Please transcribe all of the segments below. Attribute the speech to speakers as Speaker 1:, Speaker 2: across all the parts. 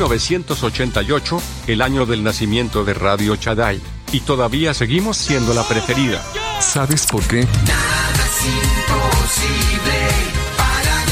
Speaker 1: 1988, el año del nacimiento de Radio Shaddai, y todavía seguimos siendo la preferida.
Speaker 2: ¿Sabes por qué?
Speaker 3: Nada es imposible para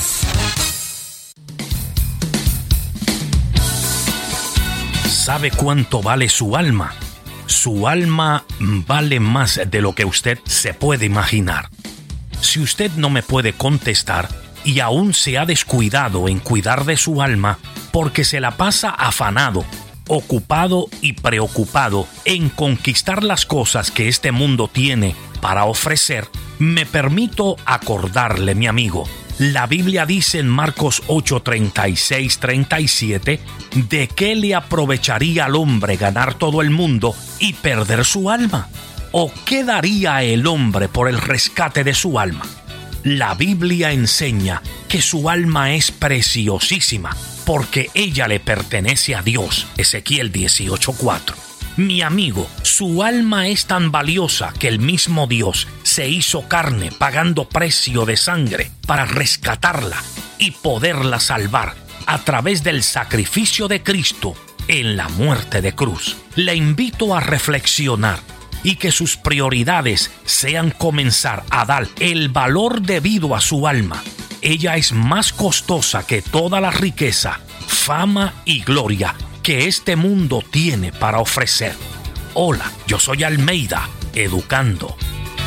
Speaker 3: Dios.
Speaker 4: ¿Sabe cuánto vale su alma? Su alma vale más de lo que usted se puede imaginar. Si usted no me puede contestar y aún se ha descuidado en cuidar de su alma porque se la pasa afanado, ocupado y preocupado en conquistar las cosas que este mundo tiene para ofrecer, me permito acordarle, mi amigo, la Biblia dice en Marcos 8:36-37, ¿de qué le aprovecharía al hombre ganar todo el mundo y perder su alma? ¿O qué daría el hombre por el rescate de su alma? La Biblia enseña que su alma es preciosísima porque ella le pertenece a Dios. Ezequiel 18:4. Mi amigo, su alma es tan valiosa que el mismo Dios se hizo carne pagando precio de sangre para rescatarla y poderla salvar a través del sacrificio de Cristo en la muerte de cruz. Le invito a reflexionar y que sus prioridades sean comenzar a dar el valor debido a su alma. Ella es más costosa que toda la riqueza, fama y gloria que este mundo tiene para ofrecer. Hola, yo soy Almeida, educando.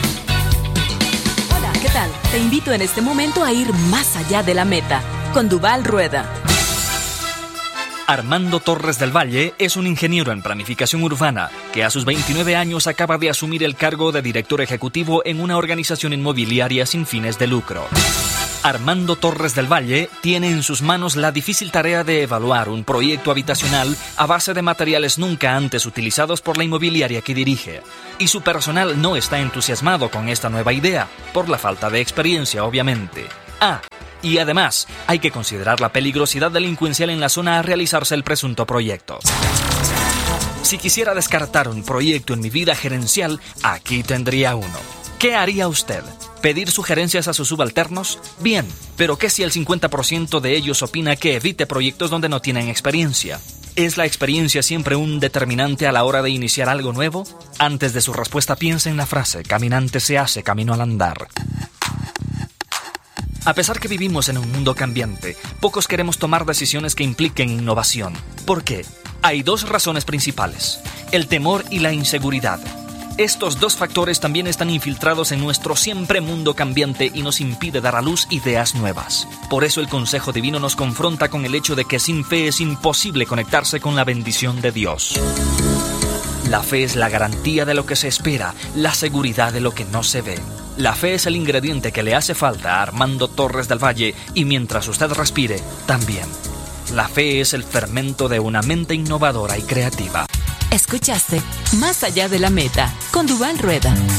Speaker 5: Hola, ¿qué tal? Te invito en este momento a ir más allá de la meta, con Duval Rueda.
Speaker 6: Armando Torres del Valle es un ingeniero en planificación urbana que a sus 29 años acaba de asumir el cargo de director ejecutivo en una organización inmobiliaria sin fines de lucro. Armando Torres del Valle tiene en sus manos la difícil tarea de evaluar un proyecto habitacional a base de materiales nunca antes utilizados por la inmobiliaria que dirige. Y su personal no está entusiasmado con esta nueva idea, por la falta de experiencia, obviamente. Y además, hay que considerar la peligrosidad delincuencial en la zona a realizarse el presunto proyecto. Si quisiera descartar un proyecto en mi vida gerencial, aquí tendría uno. ¿Qué haría usted? ¿Pedir sugerencias a sus subalternos? Bien, pero ¿qué si el 50% de ellos opina que evite proyectos donde no tienen experiencia? ¿Es la experiencia siempre un determinante a la hora de iniciar algo nuevo? Antes de su respuesta piense en la frase, caminante se hace camino al andar. A pesar que vivimos en un mundo cambiante, pocos queremos tomar decisiones que impliquen innovación. ¿Por qué? Hay dos razones principales: el temor y la inseguridad. Estos dos factores también están infiltrados en nuestro siempre mundo cambiante y nos impide dar a luz ideas nuevas. Por eso el consejo divino nos confronta con el hecho de que sin fe es imposible conectarse con la bendición de Dios. La fe es la garantía de lo que se espera, la seguridad de lo que no se ve. La fe es el ingrediente que le hace falta a Armando Torres del Valle y mientras usted respire, también. La fe es el fermento de una mente innovadora y creativa.
Speaker 5: Escuchaste Más allá de la meta, con Duval Rueda.